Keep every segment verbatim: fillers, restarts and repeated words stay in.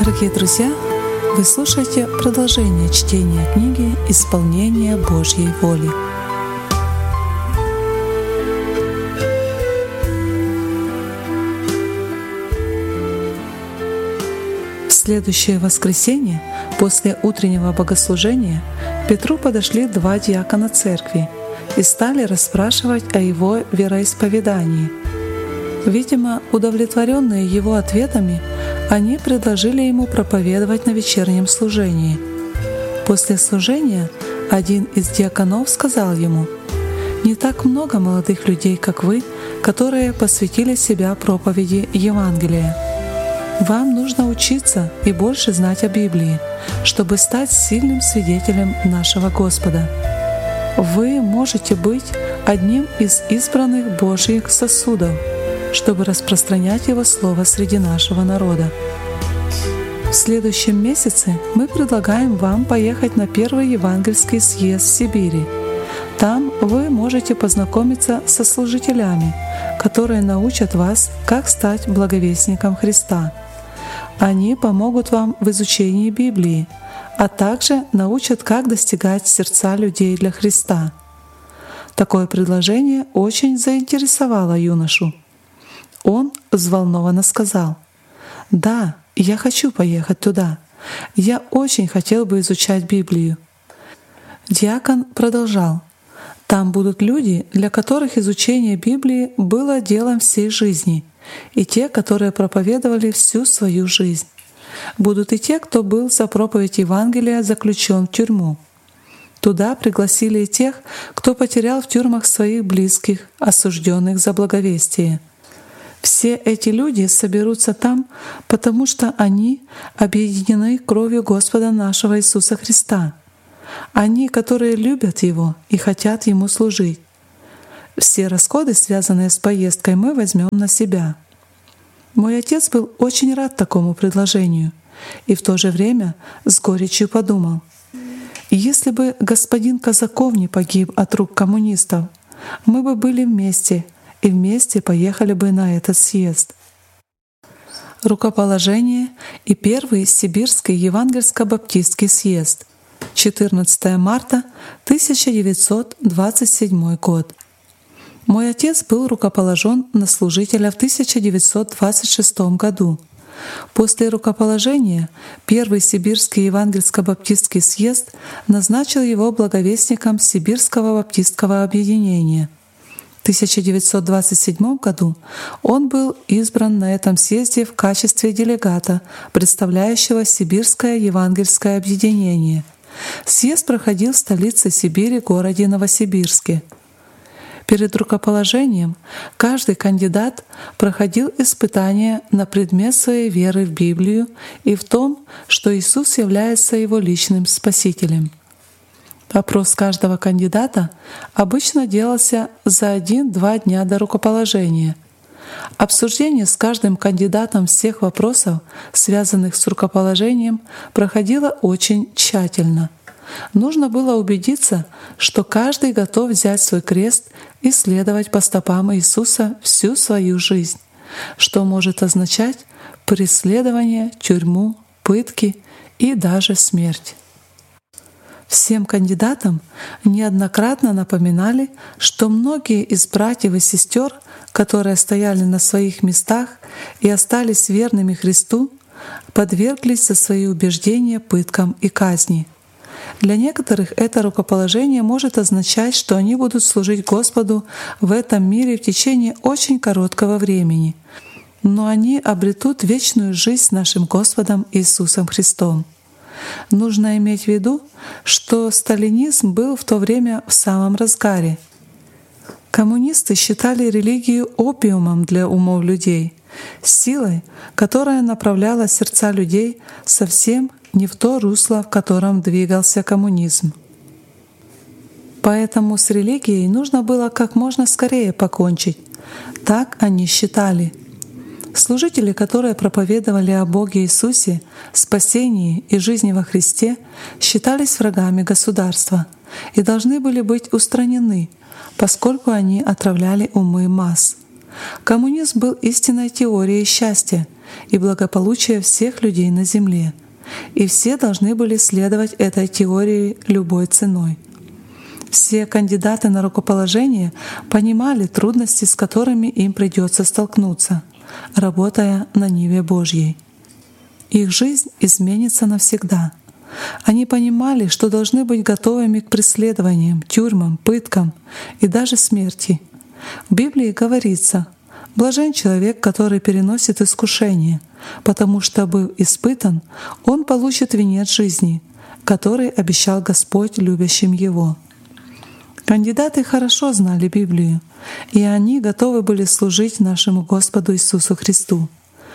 Дорогие друзья, вы слушаете продолжение чтения книги «Исполнение Божьей воли». В следующее воскресенье, после утреннего богослужения, к Петру подошли два диакона церкви и стали расспрашивать о его вероисповедании. Видимо, удовлетворенные его ответами, они предложили ему проповедовать на вечернем служении. После служения один из диаконов сказал ему: «Не так много молодых людей, как вы, которые посвятили себя проповеди Евангелия. Вам нужно учиться и больше знать о Библии, чтобы стать сильным свидетелем нашего Господа. Вы можете быть одним из избранных Божьих сосудов, чтобы распространять Его Слово среди нашего народа. В следующем месяце мы предлагаем вам поехать на первый евангельский съезд в Сибири. Там вы можете познакомиться со служителями, которые научат вас, как стать благовестником Христа. Они помогут вам в изучении Библии, а также научат, как достигать сердца людей для Христа». Такое предложение очень заинтересовало юношу. Он взволнованно сказал: «Да, я хочу поехать туда. Я очень хотел бы изучать Библию». Диакон продолжал: «Там будут люди, для которых изучение Библии было делом всей жизни, и те, которые проповедовали всю свою жизнь. Будут и те, кто был за проповедь Евангелия заключен в тюрьму. Туда пригласили и тех, кто потерял в тюрьмах своих близких, осужденных за благовестие. Все эти люди соберутся там, потому что они объединены кровью Господа нашего Иисуса Христа. Они, которые любят Его и хотят Ему служить. Все расходы, связанные с поездкой, мы возьмем на себя». Мой отец был очень рад такому предложению и в то же время с горечью подумал: если бы господин Казаков не погиб от рук коммунистов, мы бы были вместе и вместе поехали бы на этот съезд. Рукоположение и Первый Сибирский евангельско-баптистский съезд. четырнадцатое марта тысяча девятьсот двадцать седьмой год. Мой отец был рукоположен на служителя в тысяча девятьсот двадцать шестом году. После рукоположения Первый Сибирский евангельско-баптистский съезд назначил его благовестником Сибирского баптистского объединения. В тысяча девятьсот двадцать седьмом году он был избран на этом съезде в качестве делегата, представляющего Сибирское евангельское объединение. Съезд проходил в столице Сибири, городе Новосибирске. Перед рукоположением каждый кандидат проходил испытания на предмет своей веры в Библию и в том, что Иисус является его личным Спасителем. Опрос каждого кандидата обычно делался за один-два дня до рукоположения. Обсуждение с каждым кандидатом всех вопросов, связанных с рукоположением, проходило очень тщательно. Нужно было убедиться, что каждый готов взять свой крест и следовать по стопам Иисуса всю свою жизнь, что может означать преследование, тюрьму, пытки и даже смерть. Всем кандидатам неоднократно напоминали, что многие из братьев и сестер, которые стояли на своих местах и остались верными Христу, подверглись за свои убеждения пыткам и казни. Для некоторых это рукоположение может означать, что они будут служить Господу в этом мире в течение очень короткого времени, но они обретут вечную жизнь с нашим Господом Иисусом Христом. Нужно иметь в виду, что сталинизм был в то время в самом разгаре. Коммунисты считали религию опиумом для умов людей, силой, которая направляла сердца людей совсем не в то русло, в котором двигался коммунизм. Поэтому с религией нужно было как можно скорее покончить. Так они считали. Служители, которые проповедовали о Боге Иисусе, спасении и жизни во Христе, считались врагами государства и должны были быть устранены, поскольку они отравляли умы масс. Коммунизм был истинной теорией счастья и благополучия всех людей на Земле, и все должны были следовать этой теории любой ценой. Все кандидаты на рукоположение понимали трудности, с которыми им придется столкнуться, работая на ниве Божьей. Их жизнь изменится навсегда. Они понимали, что должны быть готовыми к преследованиям, тюрьмам, пыткам и даже смерти. В Библии говорится: «Блажен человек, который переносит искушение, потому что, быв испытан, он получит венец жизни, который обещал Господь любящим его». Кандидаты хорошо знали Библию, и они готовы были служить нашему Господу Иисусу Христу.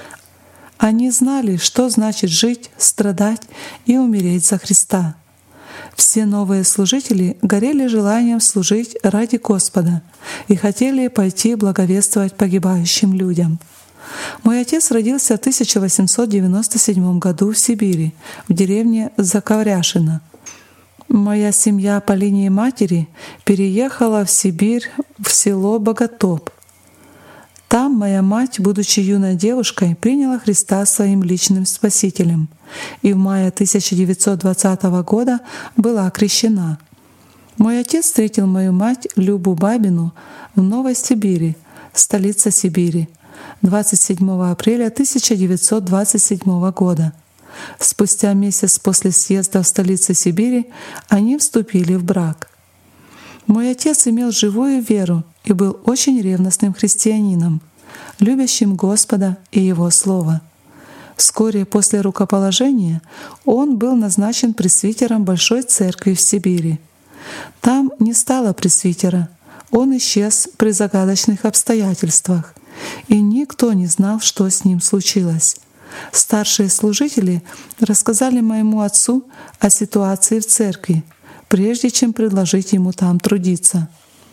Они знали, что значит жить, страдать и умереть за Христа. Все новые служители горели желанием служить ради Господа и хотели пойти благовествовать погибающим людям. Мой отец родился в тысяча восемьсот девяносто седьмом году в Сибири, в деревне Заковряшино. Моя семья по линии матери переехала в Сибирь, в село Боготоп. Там моя мать, будучи юной девушкой, приняла Христа своим личным спасителем и в мае тысяча девятьсот двадцатого года была крещена. Мой отец встретил мою мать Любу Бабину в Новой Сибири, столице Сибири, двадцать седьмого апреля тысяча девятьсот двадцать седьмого года. Спустя месяц после съезда в столице Сибири они вступили в брак. Мой отец имел живую веру и был очень ревностным христианином, любящим Господа и Его Слово. Вскоре после рукоположения он был назначен пресвитером Большой Церкви в Сибири. Там не стало пресвитера, он исчез при загадочных обстоятельствах, и никто не знал, что с ним случилось. Старшие служители рассказали моему отцу о ситуации в церкви, прежде чем предложить ему там трудиться.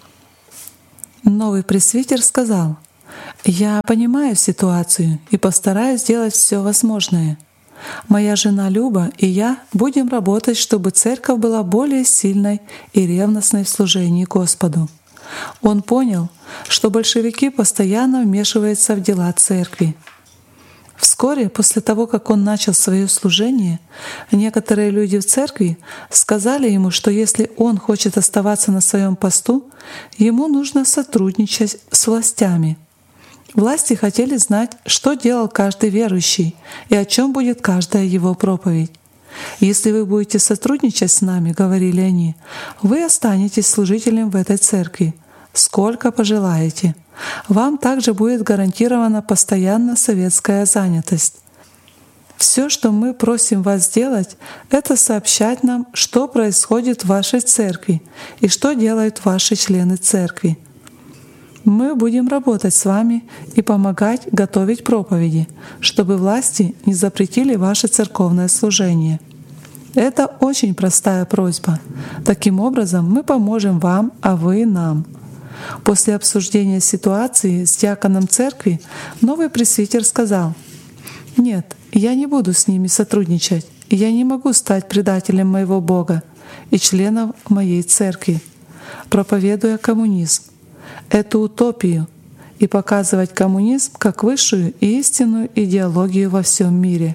Новый пресвитер сказал: «Я понимаю ситуацию и постараюсь сделать все возможное. Моя жена Люба и я будем работать, чтобы церковь была более сильной и ревностной в служении Господу». Он понял, что большевики постоянно вмешиваются в дела церкви. Вскоре после того, как он начал свое служение, некоторые люди в церкви сказали ему, что если он хочет оставаться на своем посту, ему нужно сотрудничать с властями. Власти хотели знать, что делал каждый верующий и о чем будет каждая его проповедь. «Если вы будете сотрудничать с нами, — говорили они, — вы останетесь служителем в этой церкви, сколько пожелаете. Вам также будет гарантирована постоянно советская занятость. Все, что мы просим вас сделать, это сообщать нам, что происходит в вашей церкви и что делают ваши члены церкви. Мы будем работать с вами и помогать готовить проповеди, чтобы власти не запретили ваше церковное служение. Это очень простая просьба. Таким образом, мы поможем вам, а вы нам». После обсуждения ситуации с диаконом церкви новый пресвитер сказал: «Нет, я не буду с ними сотрудничать, я не могу стать предателем моего Бога и членов моей церкви, проповедуя коммунизм, эту утопию, и показывать коммунизм как высшую и истинную идеологию во всем мире».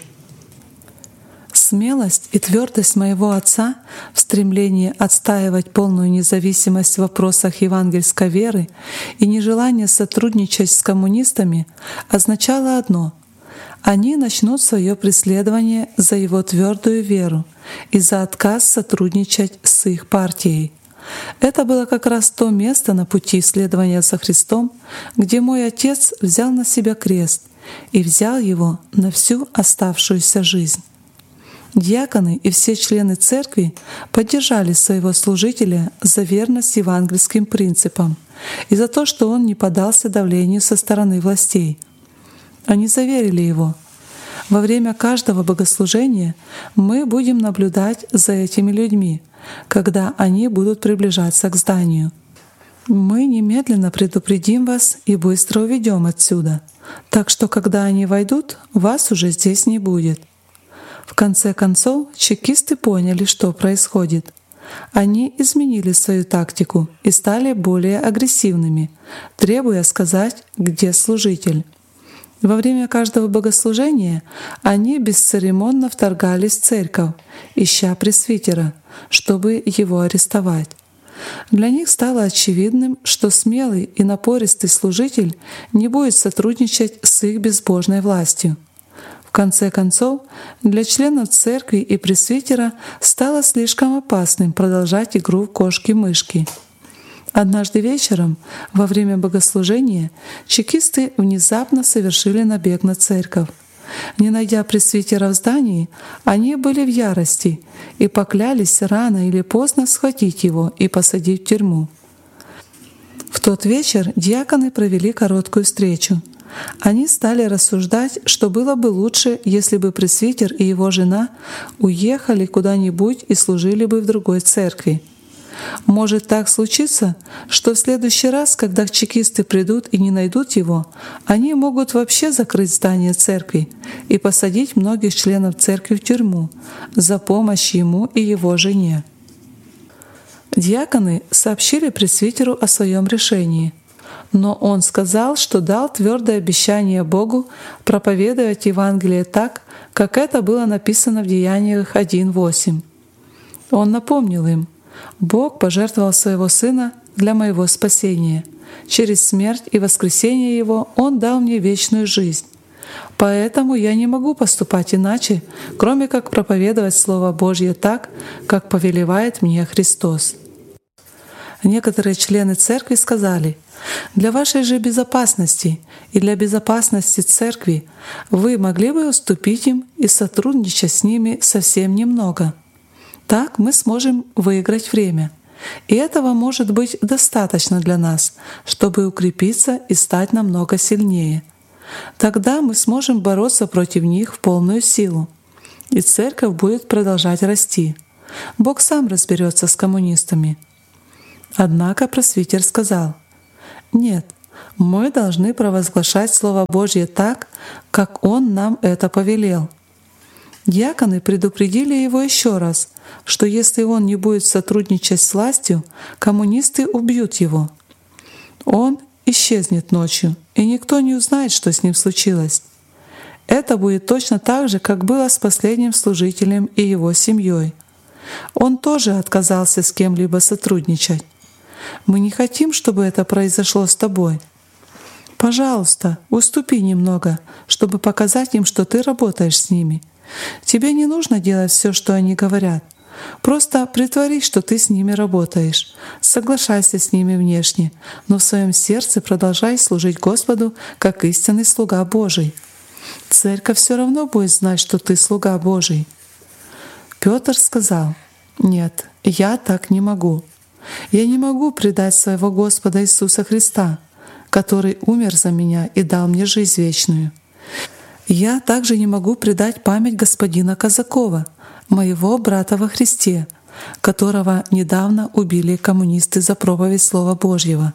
Смелость и твердость моего отца в стремлении отстаивать полную независимость в вопросах евангельской веры и нежелание сотрудничать с коммунистами означало одно — они начнут свое преследование за его твердую веру и за отказ сотрудничать с их партией. Это было как раз то место на пути следования за Христом, где мой отец взял на себя крест и взял его на всю оставшуюся жизнь. Диаконы и все члены церкви поддержали своего служителя за верность евангельским принципам и за то, что он не поддался давлению со стороны властей. Они заверили его: «Во время каждого богослужения мы будем наблюдать за этими людьми, когда они будут приближаться к зданию. Мы немедленно предупредим вас и быстро уведем отсюда, так что когда они войдут, вас уже здесь не будет». В конце концов, чекисты поняли, что происходит. Они изменили свою тактику и стали более агрессивными, требуя сказать, где служитель. Во время каждого богослужения они бесцеремонно вторгались в церковь, ища пресвитера, чтобы его арестовать. Для них стало очевидным, что смелый и напористый служитель не будет сотрудничать с их безбожной властью. В конце концов, для членов церкви и пресвитера стало слишком опасным продолжать игру в кошки-мышки. Однажды вечером, во время богослужения, чекисты внезапно совершили набег на церковь. Не найдя пресвитера в здании, они были в ярости и поклялись рано или поздно схватить его и посадить в тюрьму. В тот вечер диаконы провели короткую встречу. Они стали рассуждать, что было бы лучше, если бы пресвитер и его жена уехали куда-нибудь и служили бы в другой церкви. Может так случиться, что в следующий раз, когда чекисты придут и не найдут его, они могут вообще закрыть здание церкви и посадить многих членов церкви в тюрьму за помощь ему и его жене. Диаконы сообщили пресвитеру о своем решении, но он сказал, что дал твердое обещание Богу проповедовать Евангелие так, как это было написано в Деяниях один восемь. Он напомнил им: «Бог пожертвовал Своего Сына для моего спасения. Через смерть и воскресение Его Он дал мне вечную жизнь. Поэтому я не могу поступать иначе, кроме как проповедовать Слово Божье так, как повелевает мне Христос». Некоторые члены церкви сказали: «Для вашей же безопасности и для безопасности церкви вы могли бы уступить им и сотрудничать с ними совсем немного. Так мы сможем выиграть время, и этого может быть достаточно для нас, чтобы укрепиться и стать намного сильнее. Тогда мы сможем бороться против них в полную силу, и церковь будет продолжать расти. Бог сам разберется с коммунистами». Однако пресвитер сказал: «Нет, мы должны провозглашать Слово Божье так, как Он нам это повелел». Диаконы предупредили его еще раз, что если он не будет сотрудничать с властью, коммунисты убьют его. Он исчезнет ночью, и никто не узнает, что с ним случилось. Это будет точно так же, как было с последним служителем и его семьей. Он тоже отказался с кем-либо сотрудничать. Мы не хотим, чтобы это произошло с тобой. Пожалуйста, уступи немного, чтобы показать им, что ты работаешь с ними. Тебе не нужно делать все, что они говорят. Просто притворись, что ты с ними работаешь. Соглашайся с ними внешне, но в своем сердце продолжай служить Господу как истинный слуга Божий. Церковь все равно будет знать, что ты слуга Божий». Петр сказал: «Нет, я так не могу. Я не могу предать своего Господа Иисуса Христа, который умер за меня и дал мне жизнь вечную. Я также не могу предать память господина Казакова, моего брата во Христе, которого недавно убили коммунисты за проповедь Слова Божьего.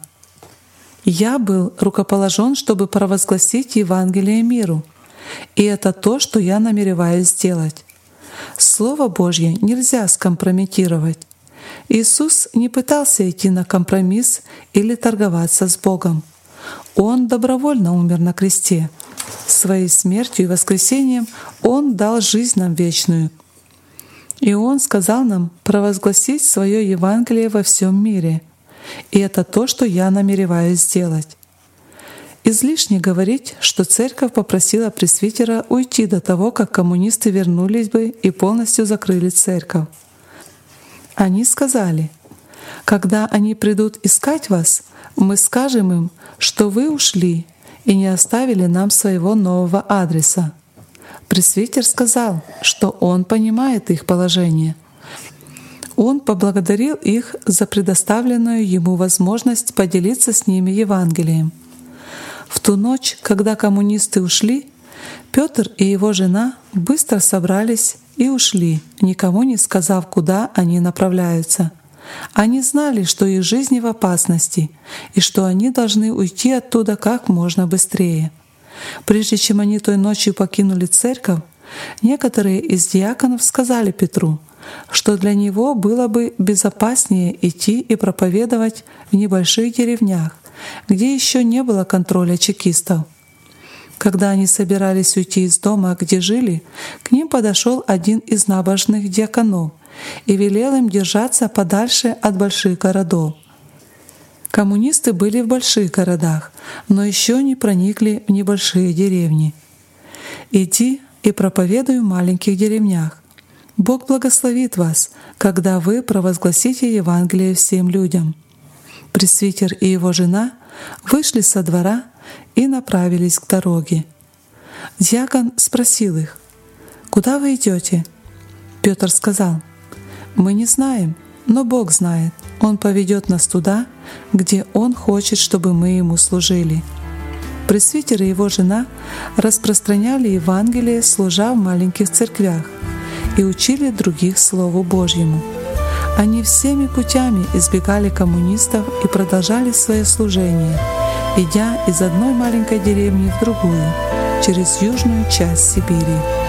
Я был рукоположен, чтобы провозгласить Евангелие миру, и это то, что я намереваюсь сделать. Слово Божье нельзя скомпрометировать. Иисус не пытался идти на компромисс или торговаться с Богом. Он добровольно умер на кресте. Своей смертью и воскресением Он дал жизнь нам вечную. И Он сказал нам провозгласить свое Евангелие во всем мире. И это то, что я намереваюсь сделать. Излишне говорить, что церковь попросила пресвитера уйти до того, как коммунисты вернулись бы и полностью закрыли церковь. Они сказали: «Когда они придут искать вас, мы скажем им, что вы ушли и не оставили нам своего нового адреса». Пресвитер сказал, что он понимает их положение. Он поблагодарил их за предоставленную ему возможность поделиться с ними Евангелием. В ту ночь, когда коммунисты ушли, Петр и его жена быстро собрались и ушли, никому не сказав, куда они направляются. Они знали, что их жизни в опасности и что они должны уйти оттуда как можно быстрее. Прежде чем они той ночью покинули церковь, некоторые из диаконов сказали Петру, что для него было бы безопаснее идти и проповедовать в небольших деревнях, где еще не было контроля чекистов. Когда они собирались уйти из дома, где жили, к ним подошел один из набожных диаконов и велел им держаться подальше от больших городов. Коммунисты были в больших городах, но еще не проникли в небольшие деревни. «Иди и проповедуй в маленьких деревнях. Бог благословит вас, когда вы провозгласите Евангелие всем людям». Пресвитер и его жена вышли со двора и направились к дороге. Дьякон спросил их: «Куда вы идете?» Петр сказал: «Мы не знаем, но Бог знает. Он поведет нас туда, где Он хочет, чтобы мы Ему служили». Пресвитер и его жена распространяли Евангелие, служа в маленьких церквях, и учили других Слову Божьему. Они всеми путями избегали коммунистов и продолжали свое служение, идя из одной маленькой деревни в другую, через южную часть Сибири.